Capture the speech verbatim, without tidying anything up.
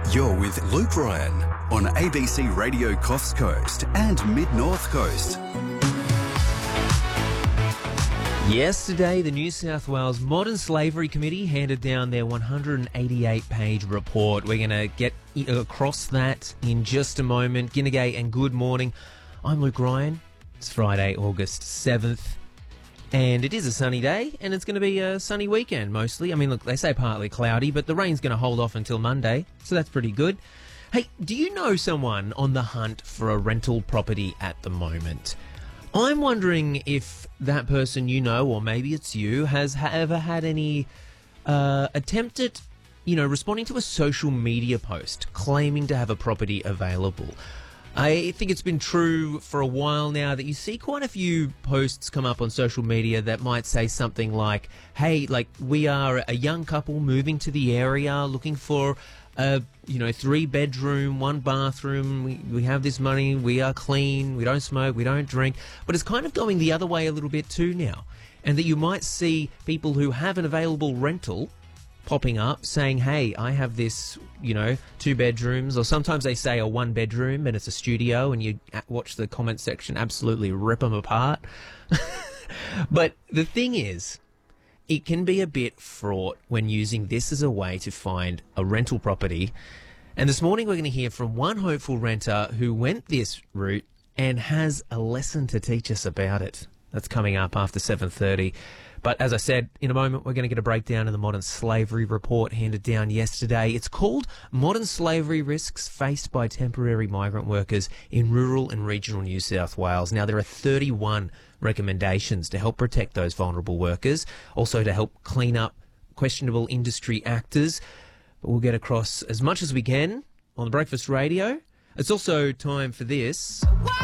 You're with Luke Ryan on A B C Radio Coffs Coast and Mid-North Coast. Yesterday, the New South Wales Modern Slavery Committee handed down their one hundred eighty-eight page report. We're going to get across that in just a moment. G'day and good morning. I'm Luke Ryan. It's Friday, August seventh. And it is a sunny day, and it's going to be a sunny weekend, mostly. I mean, look, they say partly cloudy, but the rain's going to hold off until Monday, so that's pretty good. Hey, do you know someone on the hunt for a rental property at the moment? I'm wondering if that person you know, or maybe it's you, has ha- ever had any uh, attempt at, you know, responding to a social media post claiming to have a property available. I think it's been true for a while now that you see quite a few posts come up on social media that might say something like, hey, like, we are a young couple moving to the area looking for a, you know, three bedroom, one bathroom. We, we have this money. We are clean. We don't smoke. We don't drink. But it's kind of going the other way a little bit too now. And that you might see people who have an available rental popping up saying, hey, I have this, you know, two bedrooms, or sometimes they say a one bedroom and it's a studio, and you watch the comment section absolutely rip them apart. But the thing is, it can be a bit fraught when using this as a way to find a rental property. And this morning we're going to hear from one hopeful renter who went this route and has a lesson to teach us about it. That's coming up after seven thirty. But as I said, in a moment, we're going to get a breakdown of the Modern Slavery Report handed down yesterday. It's called Modern Slavery Risks Faced by Temporary Migrant Workers in Rural and Regional New South Wales. Now, there are thirty-one recommendations to help protect those vulnerable workers, also to help clean up questionable industry actors. But we'll get across as much as we can on the Breakfast Radio. It's also time for this.